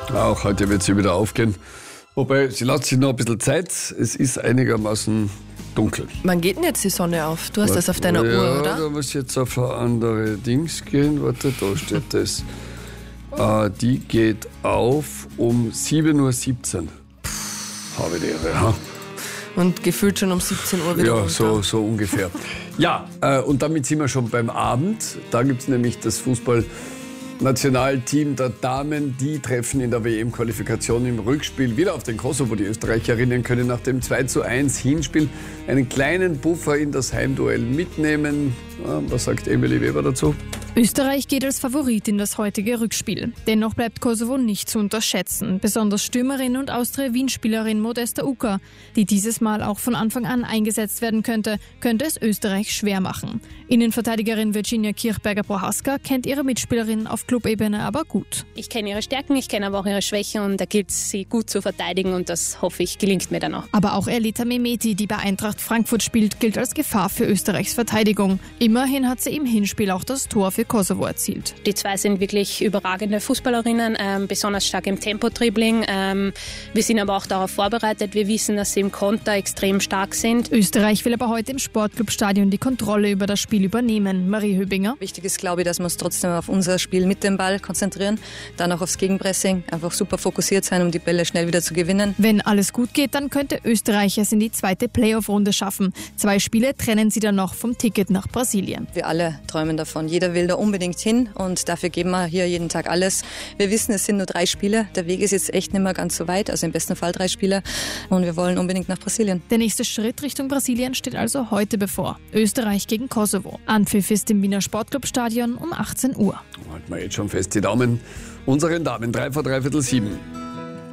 Auch heute wird sie wieder aufgehen. Wobei, sie lässt sich noch ein bisschen Zeit. Es ist einigermaßen dunkel. Wann geht denn jetzt die Sonne auf? Du hast das auf deiner Uhr, oder? Ja, da muss ich jetzt auf eine andere Dings gehen. Warte, da steht das. Die geht auf um 7.17 Uhr. Habe die Ehre, ja. Und gefühlt schon um 17 Uhr wieder runter. So ungefähr. Ja, und damit sind wir schon beim Abend. Da gibt es nämlich das Fußballnationalteam der Damen. Die treffen in der WM-Qualifikation im Rückspiel wieder auf den Kosovo. Die Österreicherinnen können nach dem 2:1 Hinspiel einen kleinen Puffer in das Heimduell mitnehmen. Was sagt Emilie Weber dazu? Österreich geht als Favorit in das heutige Rückspiel. Dennoch bleibt Kosovo nicht zu unterschätzen. Besonders Stürmerin und Austria-Wien-Spielerin Modesta Uka, die dieses Mal auch von Anfang an eingesetzt werden könnte es Österreich schwer machen. Innenverteidigerin Virginia Kirchberger-Prohaska kennt ihre Mitspielerin auf Clubebene aber gut. Ich kenne ihre Stärken, ich kenne aber auch ihre Schwächen und da gilt es, sie gut zu verteidigen und das hoffe ich, gelingt mir dann auch. Aber auch Elita Mehmeti, die bei Eintracht Frankfurt spielt, gilt als Gefahr für Österreichs Verteidigung. Immerhin hat sie im Hinspiel auch das Tor für Kosovo erzielt. Die zwei sind wirklich überragende Fußballerinnen, besonders stark im Tempo-Dribbling. Wir sind aber auch darauf vorbereitet. Wir wissen, dass sie im Konter extrem stark sind. Österreich will aber heute im Sportclubstadion die Kontrolle über das Spiel übernehmen. Marie Höbinger. Wichtig ist, glaube ich, dass wir uns trotzdem auf unser Spiel mit dem Ball konzentrieren, dann auch aufs Gegenpressing, einfach super fokussiert sein, um die Bälle schnell wieder zu gewinnen. Wenn alles gut geht, dann könnte Österreich es in die zweite Playoff-Runde schaffen. 2 Spiele trennen sie dann noch vom Ticket nach Brasilien. Wir alle träumen davon. Jeder will da unbedingt hin und dafür geben wir hier jeden Tag alles. Wir wissen, es sind nur 3 Spiele. Der Weg ist jetzt echt nicht mehr ganz so weit, also im besten Fall 3 Spiele und wir wollen unbedingt nach Brasilien. Der nächste Schritt Richtung Brasilien steht also heute bevor. Österreich gegen Kosovo. Anpfiff ist im Wiener Sportclubstadion um 18 Uhr. Halten wir jetzt schon fest die Daumen unseren Damen. 7:03.